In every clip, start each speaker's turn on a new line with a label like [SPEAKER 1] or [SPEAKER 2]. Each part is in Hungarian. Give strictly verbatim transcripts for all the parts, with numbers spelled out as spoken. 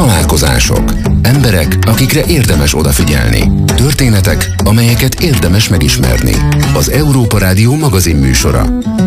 [SPEAKER 1] Találkozások. Emberek, akikre érdemes odafigyelni. Történetek, amelyeket érdemes megismerni. Az Európa Rádió magazin műsora.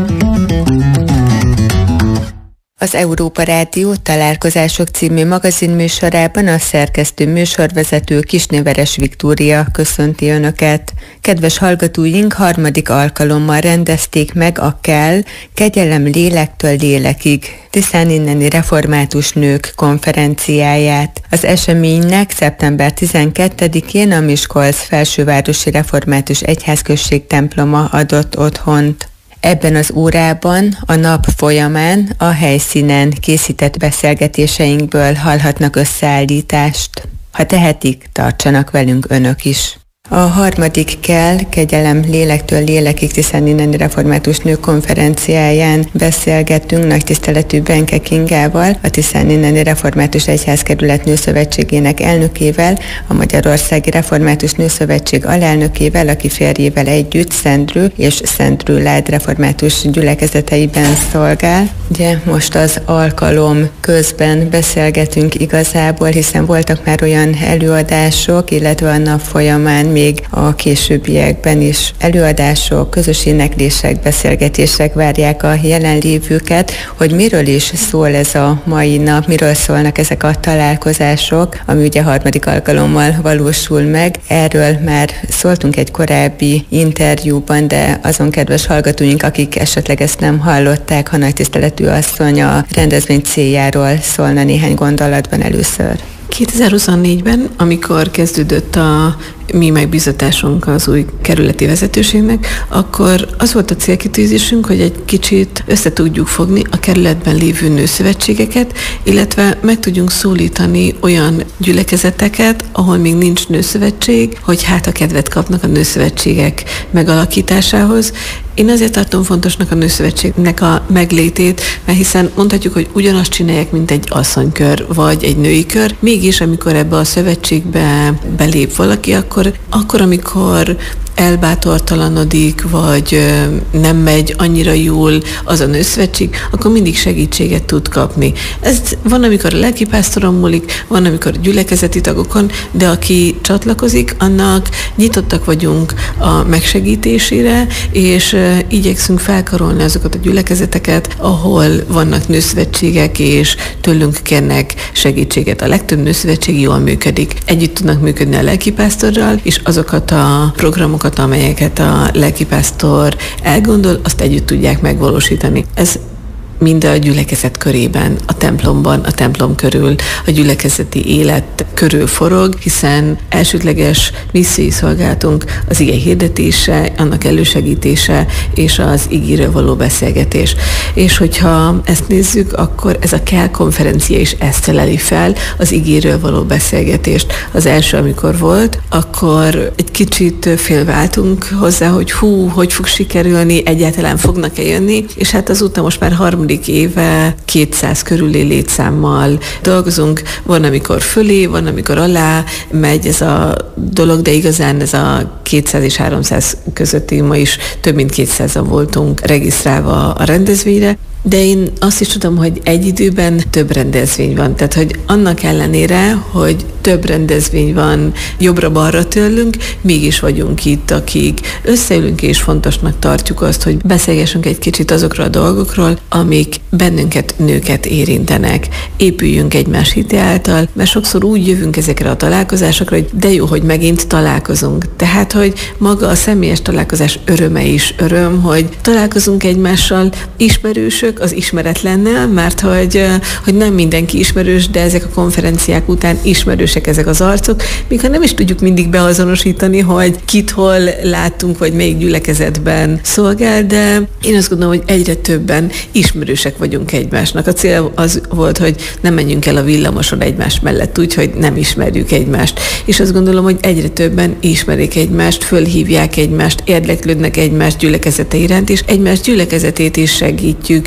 [SPEAKER 2] Az Európa Rádió Találkozások című magazinműsorában a szerkesztő műsorvezető Kisnéveres Viktória köszönti Önöket. Kedves hallgatóink, harmadik alkalommal rendezték meg a Kell, Kegyelem lélektől lélekig Tiszán inneni református nők konferenciáját. Az eseménynek szeptember tizenkettedikén a Miskolc Felsővárosi Református Egyházközség temploma adott otthont. Ebben az órában a nap folyamán a helyszínen készített beszélgetéseinkből hallhatnak összeállítást. Ha tehetik, tartsanak velünk Önök is. A harmadik Kell, Kegyelem lélektől lélekig Tiszán inneni református nők konferenciáján beszélgettünk nagy tiszteletű Benke Kingával, a Tiszán inneni református egyházkerület nőszövetségének elnökével, a Magyarországi Református Nőszövetség alelnökével, aki férjével együtt Szendrő és Szendrőlád református gyülekezeteiben szolgál. Ugye most az alkalom közben beszélgetünk igazából, hiszen voltak már olyan előadások, illetve a nap folyamán még a későbbiekben is előadások, közös éneklések, beszélgetések várják a jelenlévőket, hogy miről is szól ez a mai nap, miről szólnak ezek a találkozások, ami ugye harmadik alkalommal valósul meg. Erről már szóltunk egy korábbi interjúban, de azon kedves hallgatóink, akik esetleg ezt nem hallották, ha nagy tiszteletű asszony a rendezvény céljáról szólna néhány gondolatban először.
[SPEAKER 3] kétezer-huszonnégyben, amikor kezdődött a mi megbízatásunk az új kerületi vezetőségnek, akkor az volt a célkitűzésünk, hogy egy kicsit össze tudjuk fogni a kerületben lévő nőszövetségeket, illetve meg tudjunk szólítani olyan gyülekezeteket, ahol még nincs nőszövetség, hogy hát a kedvet kapnak a nőszövetségek megalakításához. Én azért tartom fontosnak a nőszövetségnek a meglétét, mert hiszen mondhatjuk, hogy ugyanazt csinálják, mint egy asszonykör, vagy egy női kör. Mégis, amikor ebbe a szövetségbe belép valaki, akkor, akkor amikor elbátortalanodik, vagy nem megy annyira jól az a nőszövetség, akkor mindig segítséget tud kapni. Ez van, amikor a lelkipásztoron múlik, van, amikor a gyülekezeti tagokon, de aki csatlakozik, annak nyitottak vagyunk a megsegítésére, és igyekszünk felkarolni azokat a gyülekezeteket, ahol vannak nőszövetségek, és tőlünk kérnek segítséget. A legtöbb nőszövetség jól működik. Együtt tudnak működni a lelkipásztorral, és azokat a programokat, amelyeket a lelkipásztor elgondol, azt együtt tudják megvalósítani. Ez mind a gyülekezet körében, a templomban, a templom körül, a gyülekezeti élet körül forog, hiszen elsődleges missziói szolgálatunk az ige hirdetése, annak elősegítése és az igéről való beszélgetés. És hogyha ezt nézzük, akkor ez a Kell konferencia is ezt öleli fel, az igéről való beszélgetést. Az első, amikor volt, akkor egy kicsit félváltunk hozzá, hogy hú, hogy fog sikerülni, egyáltalán fognak-e jönni, és hát azóta most már harmadik éve kétszáz körüli létszámmal dolgozunk. Van, amikor fölé, van, amikor alá megy ez a dolog, de igazán ez a kétszáz és háromszáz közötti, ma is több mint kétszázan voltunk regisztrálva a rendezvényre. De én azt is tudom, hogy egy időben több rendezvény van. Tehát, hogy annak ellenére, hogy több rendezvény van jobbra-balra tőlünk, mégis vagyunk itt, akik összeülünk és fontosnak tartjuk azt, hogy beszélgessünk egy kicsit azokról a dolgokról, amik bennünket, nőket érintenek. Épüljünk egymás hite által, mert sokszor úgy jövünk ezekre a találkozásokra, hogy de jó, hogy megint találkozunk. Tehát, hogy maga a személyes találkozás öröme is öröm, hogy találkozunk egymással, ismerősök, az ismeretlennel, mert hogy, hogy nem mindenki ismerős, de ezek a konferenciák után ismerősek ezek az arcok, míg ha nem is tudjuk mindig beazonosítani, hogy kit hol láttunk, vagy melyik gyülekezetben szolgál, de én azt gondolom, hogy egyre többen ismerősek vagyunk egymásnak. A cél az volt, hogy nem menjünk el a villamoson egymás mellett úgy, hogy nem ismerjük egymást. És azt gondolom, hogy egyre többen ismerik egymást, fölhívják egymást, érdeklődnek egymás gyülekezete iránt, és egymás gyülekezetét is segítjük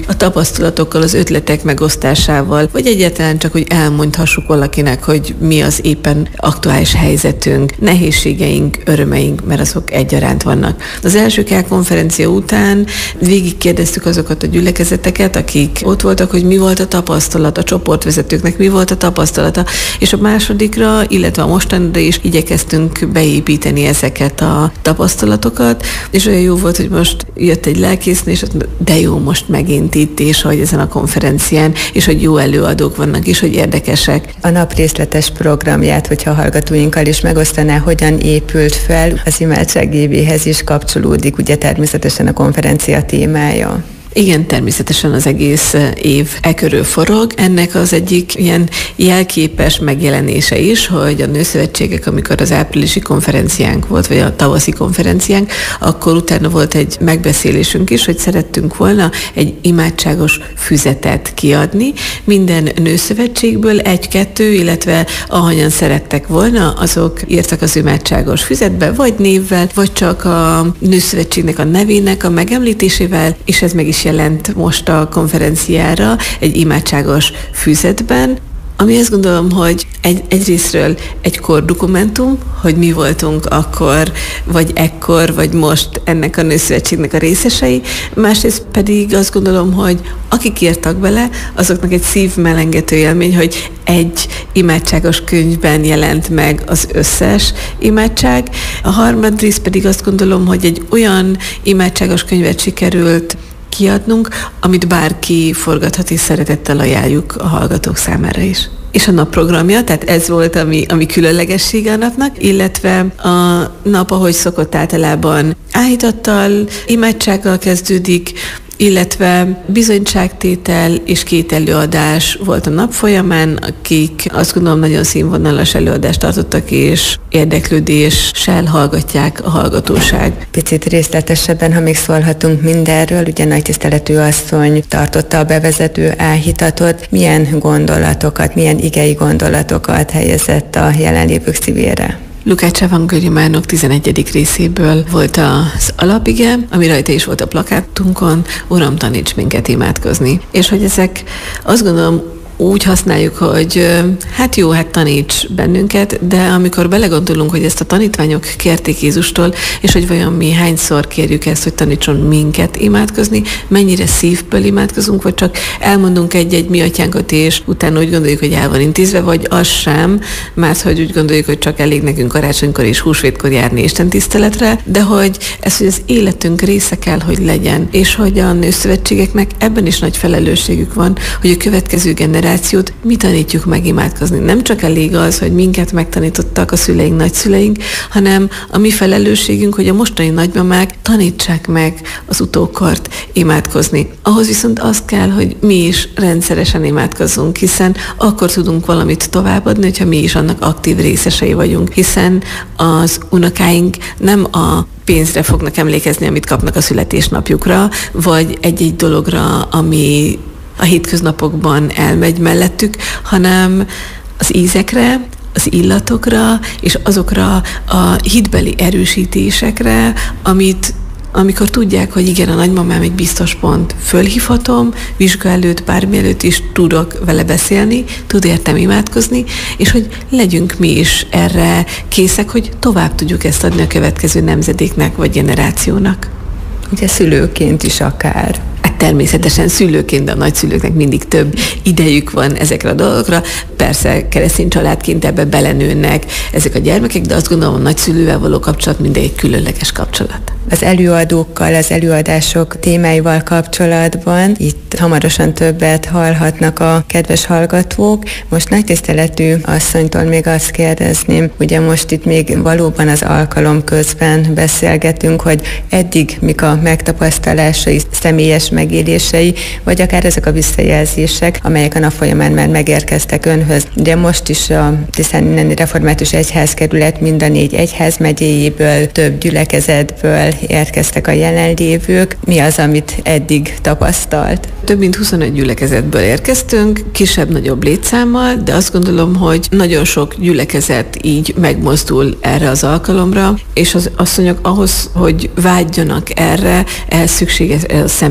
[SPEAKER 3] a tapasztalatokkal, az ötletek megosztásával, vagy egyáltalán csak, hogy elmondhassuk valakinek, hogy mi az éppen aktuális helyzetünk, nehézségeink, örömeink, mert azok egyaránt vannak. Az első K konferencia után végigkérdeztük azokat a gyülekezeteket, akik ott voltak, hogy mi volt a tapasztalat, a csoportvezetőknek mi volt a tapasztalata, és a másodikra, illetve a mostanra is igyekeztünk beépíteni ezeket a tapasztalatokat, és olyan jó volt, hogy most jött egy lelkésznő, és de jó, most megint itt, és hogy ezen a konferencián, és hogy jó előadók vannak, és hogy érdekesek.
[SPEAKER 2] A nap részletes programját, hogyha a hallgatóinkkal is megosztaná, hogyan épült fel, az imádság évéhez is kapcsolódik, ugye természetesen a konferencia témája.
[SPEAKER 3] Igen, természetesen az egész év e körül forog. Ennek az egyik ilyen jelképes megjelenése is, hogy a nőszövetségek, amikor az áprilisi konferenciánk volt, vagy a tavaszi konferenciánk, akkor utána volt egy megbeszélésünk is, hogy szerettünk volna egy imádságos füzetet kiadni. Minden nőszövetségből egy-kettő, illetve ahogyan szerettek volna, azok írtak az imádságos füzetbe, vagy névvel, vagy csak a nőszövetségnek a nevének a megemlítésével, és ez meg is jelent most a konferenciára egy imádságos füzetben, ami azt gondolom, hogy egy, egyrésztről egy kordokumentum, hogy mi voltunk akkor, vagy ekkor, vagy most ennek a nőszövetségnek a részesei, másrészt pedig azt gondolom, hogy akik írtak bele, azoknak egy szívmelengető élmény, hogy egy imádságos könyvben jelent meg az összes imádság. A harmadrészt pedig azt gondolom, hogy egy olyan imádságos könyvet sikerült kiadnunk, amit bárki forgathat, és szeretettel ajánljuk a hallgatók számára is. És a nap programja, tehát ez volt, ami, ami különlegessége a napnak, illetve a nap, ahogy szokott általában áhítattal, imádsággal kezdődik, illetve bizonyságtétel és két előadás volt a nap folyamán, akik azt gondolom nagyon színvonalas előadást tartottak, és érdeklődéssel hallgatják a hallgatóság.
[SPEAKER 2] Picit részletesebben, ha még szólhatunk mindenről, ugye nagy tiszteletű asszony tartotta a bevezető áhítatot, milyen gondolatokat, milyen igei gondolatokat helyezett a jelenlévők szívére?
[SPEAKER 3] Lukács evangéliumának tizenegyedik részéből volt az alapige, ami rajta is volt a plakátunkon, Uram, taníts minket imádkozni. És hogy ezek azt gondolom úgy használjuk, hogy hát jó, hát taníts bennünket, de amikor belegondolunk, hogy ezt a tanítványok kérték Jézustól, és hogy vajon mi hányszor kérjük ezt, hogy tanítson minket imádkozni, mennyire szívből imádkozunk, vagy csak elmondunk egy-egy mi atyánkat, és utána úgy gondoljuk, hogy el van intézve, vagy az sem, mert hogy úgy gondoljuk, hogy csak elég nekünk karácsonykor és húsvétkor járni Isten tiszteletre, de hogy ez, hogy az életünk része kell, hogy legyen, és hogy a nőszövetségeknek ebben is nagy felelősségük van, hogy a következő generáció mi tanítjuk meg imádkozni. Nem csak elég az, hogy minket megtanítottak a szüleink, nagyszüleink, hanem a mi felelősségünk, hogy a mostani nagymamák tanítsák meg az utókort imádkozni. Ahhoz viszont az kell, hogy mi is rendszeresen imádkozzunk, hiszen akkor tudunk valamit továbbadni, hogyha mi is annak aktív részesei vagyunk, hiszen az unokáink nem a pénzre fognak emlékezni, amit kapnak a születésnapjukra, vagy egy-egy dologra, ami a hétköznapokban elmegy mellettük, hanem az ízekre, az illatokra, és azokra a hitbeli erősítésekre, amit amikor tudják, hogy igen, a nagymamám egy biztos pont, fölhívhatom, vizsga előtt, bármi előtt is tudok vele beszélni, tud értem imádkozni, és hogy legyünk mi is erre készek, hogy tovább tudjuk ezt adni a következő nemzedéknek vagy generációnak.
[SPEAKER 2] Ugye szülőként is akár.
[SPEAKER 3] Természetesen szülőként, de a nagyszülőknek mindig több idejük van ezekre a dolgokra. Persze keresztény családként ebbe belenőnek ezek a gyermekek, de azt gondolom, a nagyszülővel való kapcsolat mindig egy különleges kapcsolat.
[SPEAKER 2] Az előadókkal, az előadások témáival kapcsolatban itt hamarosan többet hallhatnak a kedves hallgatók. Most nagy tiszteletű asszonytól még azt kérdezném, ugye most itt még valóban az alkalom közben beszélgetünk, hogy eddig mik a megtapasztalásai, személyes megélései, vagy akár ezek a visszajelzések, amelyek a nap folyamán már megérkeztek önhöz. Ugye most is a Tiszáni Református Egyházkerület mind a négy egyházmegyéjéből, több gyülekezetből érkeztek a jelenlévők. Mi az, amit eddig tapasztalt?
[SPEAKER 3] Több mint huszonöt gyülekezetből érkeztünk, kisebb-nagyobb létszámmal, de azt gondolom, hogy nagyon sok gyülekezet így megmozdul erre az alkalomra, és az asszonyok ahhoz, hogy vágyjanak erre, ehhez szükséges a személyes találkozás.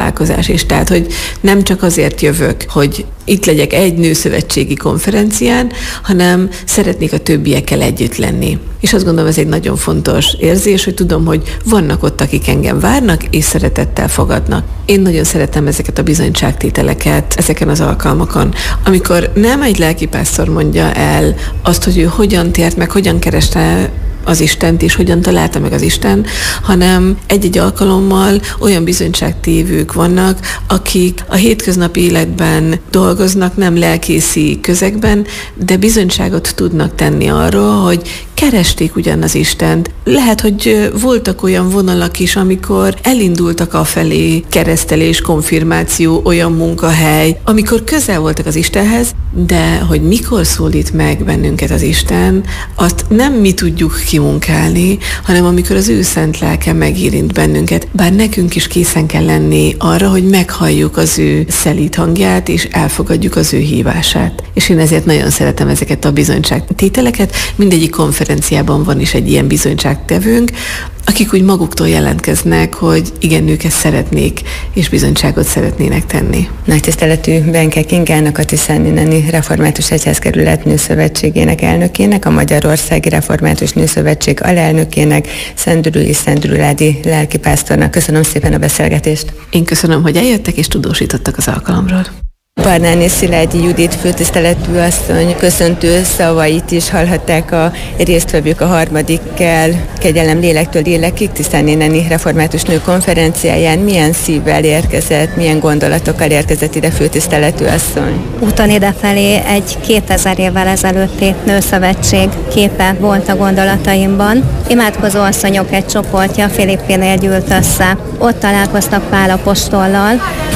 [SPEAKER 3] találkozás is. Tehát, hogy nem csak azért jövök, hogy itt legyek egy nőszövetségi konferencián, hanem szeretnék a többiekkel együtt lenni. És azt gondolom, ez egy nagyon fontos érzés, hogy tudom, hogy vannak ott, akik engem várnak, és szeretettel fogadnak. Én nagyon szeretem ezeket a bizonyságtételeket ezeken az alkalmakon, amikor nem egy lelkipásztor mondja el azt, hogy ő hogyan tért meg, hogyan kereste az Istent, és hogyan találta meg az Isten, hanem egy-egy alkalommal olyan bizonyságtévők vannak, akik a hétköznapi életben dolgoznak, nem lelkészi közegben, de bizonyságot tudnak tenni arról, hogy keresték ugyan az Istent. Lehet, hogy voltak olyan vonalak is, amikor elindultak afelé, keresztelés, konfirmáció, olyan munkahely, amikor közel voltak az Istenhez, de hogy mikor szólít meg bennünket az Isten, azt nem mi tudjuk kimunkálni, hanem amikor az ő szent lelke megérint bennünket, bár nekünk is készen kell lenni arra, hogy meghalljuk az ő szelíd hangját, és elfogadjuk az ő hívását. És én ezért nagyon szeretem ezeket a bizonyságtételeket. Mindegyik konferenciában van is egy ilyen bizonyságtevőnk, akik úgy maguktól jelentkeznek, hogy igen, ők ezt szeretnék, és bizonyságot szeretnének tenni.
[SPEAKER 2] Nagy tiszteletű Benke Kingának, a Tiszánineni Református Egyházkerület Nőszövetségének elnökének, a Magyarországi Református Nőszövetség alelnökének, Szendrői Szendrőládi lelkipásztornak köszönöm szépen a beszélgetést.
[SPEAKER 3] Én köszönöm, hogy eljöttek és tudósítottak az alkalomról.
[SPEAKER 2] Barnáné Szilágyi Judit főtiszteletű asszony köszöntő szavait is hallhatták a résztvevők a harmadik kell Kegyelem lélektől lélekig Tiszánineni Református Nő konferenciáján. Milyen szívvel érkezett, milyen gondolatokkal érkezett ide főtiszteletű asszony?
[SPEAKER 4] Úton idefelé egy kétezer évvel ezelőtti nőszövetség képe volt a gondolataimban. Imádkozó asszonyok egy csoportja Filippinél gyűlt össze. Ott találkoztak Pál apostollal.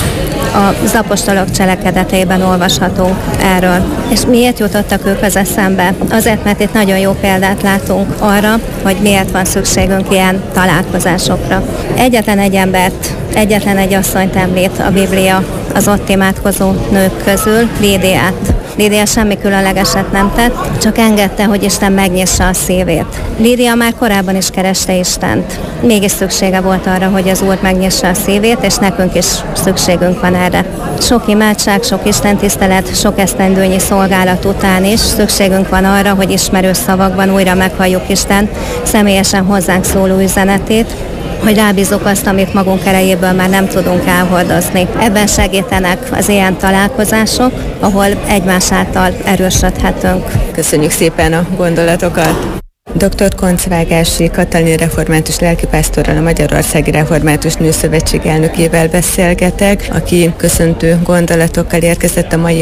[SPEAKER 4] Az apostolok cselekedeteiben olvashatunk erről. És miért jutottak ők az eszembe? Azért, mert itt nagyon jó példát látunk arra, hogy miért van szükségünk ilyen találkozásokra. Egyetlen egy embert, egyetlen egy asszonyt említ a Biblia az ott imádkozó nők közül, Lídiát. Lídia semmi különlegeset nem tett, csak engedte, hogy Isten megnyissa a szívét. Lídia már korábban is kereste Istent. Mégis szüksége volt arra, hogy az Úr megnyissa a szívét, és nekünk is szükségünk van erre. Sok imádság, sok istentisztelet, sok esztendőnyi szolgálat után is szükségünk van arra, hogy ismerő szavakban újra meghalljuk Isten személyesen hozzánk szóló üzenetét, hogy rábízzuk azt, amit magunk erejéből már nem tudunk elhordozni. Ebben segítenek az ilyen találkozások, ahol egymás által erősödhetünk.
[SPEAKER 2] Köszönjük szépen a gondolatokat! doktor Koncvágási Katalin református lelkipásztorral, a Magyarországi Református Nőszövetség elnökével beszélgetek, aki köszöntő gondolatokkal érkezett a mai